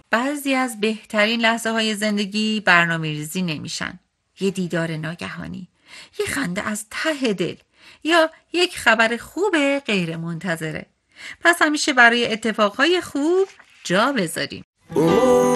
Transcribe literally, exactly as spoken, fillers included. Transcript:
بعضی از بهترین لحظه های زندگی برنامه ریزی نمیشن. یه دیدار ناگهانی، یه خنده از ته دل یا یک خبر خوب غیر منتظره. پس همیشه برای اتفاقهای خوب جا بذاریم.